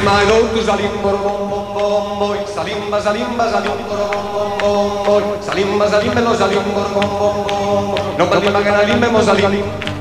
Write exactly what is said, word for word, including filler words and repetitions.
my road to Salim, bom bom bom boy. Salimba, salimba, salim, bom bom bom boy. Salimba, salimba, lo salim, bom bom bom. No palimba que nalimbe mo salim.